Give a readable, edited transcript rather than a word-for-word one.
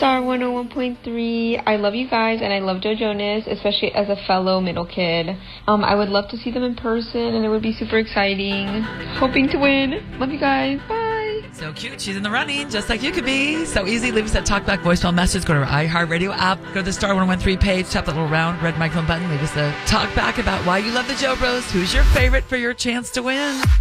Star 101.3. I love you guys, and I love Joe Jonas, especially as a fellow middle kid. I would love to see them in person, and it would be super exciting. Hoping to win. Love you guys. Bye. So cute. She's in the running, just like you could be. So easy. Leave us that TalkBack voicemail message. Go to our iHeartRadio app. Go to the Star 1013 page. Tap that little round red microphone button. Leave us a talk back about why you love the Joe Bros. Who's your favorite for your chance to win.